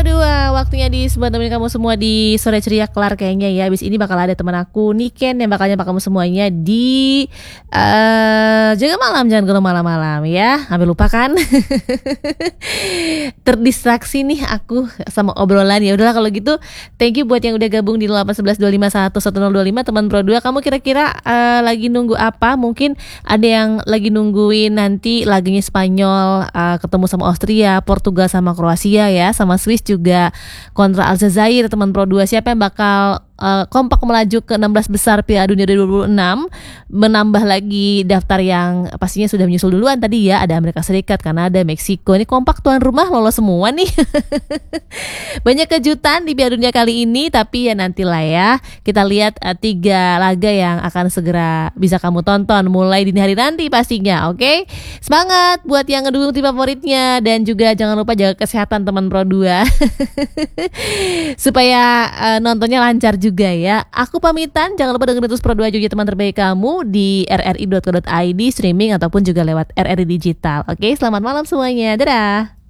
Pro 2, waktunya buat temenin kamu semua di sore ceria kelar kayaknya ya. Abis ini bakal ada teman aku Niken yang bakal nyapa kamu semuanya di jaga malam, jangan kalau malam-malam ya. Hampir lupa kan? Terdistraksi nih aku sama obrolan. Ya udahlah kalau gitu, thank you buat yang udah gabung di 081125111025 teman Pro 2. Kamu kira-kira lagi nunggu apa? Mungkin ada yang lagi nungguin nanti lagunya Spanyol ketemu sama Austria, Portugal sama Kroasia ya, sama Swiss juga kontra Aljazair. Teman Pro 2, siapa yang bakal kompak melaju ke 16 besar Piala Dunia 2026, menambah lagi daftar yang pastinya sudah menyusul duluan tadi ya, ada Amerika Serikat, Kanada, Meksiko. Ini kompak tuan rumah lolos semua nih. Banyak kejutan di Piala Dunia kali ini, tapi ya nantilah ya. Kita lihat 3 laga yang akan segera bisa kamu tonton mulai dini hari nanti pastinya. Oke? Semangat buat yang ngedukung tim favoritnya, dan juga jangan lupa jaga kesehatan teman Pro 2. Supaya nontonnya lancar juga ya. Aku pamitan, jangan lupa dengerin terus Pro 2 juga teman terbaik kamu di rri.co.id streaming ataupun juga lewat RRI Digital. Oke, selamat malam semuanya. Dadah.